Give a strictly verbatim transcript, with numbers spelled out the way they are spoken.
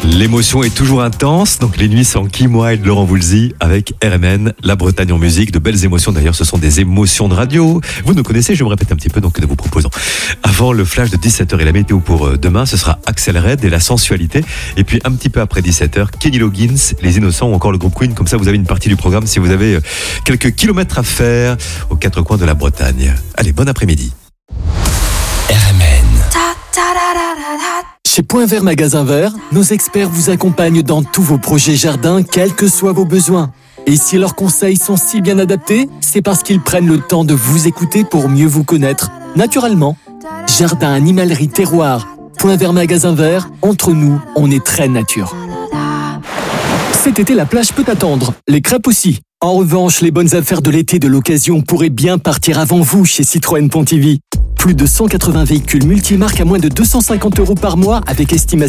L'émotion est toujours intense, donc les nuits sans Kim Wilde, Laurent Voulzy avec R M N, la Bretagne en musique, de belles émotions d'ailleurs, ce sont des émotions de radio. Vous nous connaissez, je vais me répéter un petit peu, donc nous vous proposons. Avant le flash de dix-sept heures et la météo pour demain, ce sera Axel Red et la sensualité. Et puis un petit peu après dix-sept heures, Kenny Loggins, les Innocents ou encore le groupe Queen. Comme ça, vous avez une partie du programme si vous avez quelques kilomètres à faire aux quatre coins de la Bretagne. Allez, bon après-midi. R M N. Chez Point Vert Magasin Vert, nos experts vous accompagnent dans tous vos projets jardins, quels que soient vos besoins. Et si leurs conseils sont si bien adaptés, c'est parce qu'ils prennent le temps de vous écouter pour mieux vous connaître. Naturellement, jardin, animalerie, terroir, Point Vert Magasin Vert, entre nous, on est très nature. Cet été, la plage peut attendre, les crêpes aussi. En revanche, les bonnes affaires de l'été de l'occasion pourraient bien partir avant vous chez Citroën Pontivy. Plus de cent quatre-vingts véhicules multimarques à moins de deux cent cinquante euros par mois avec estimation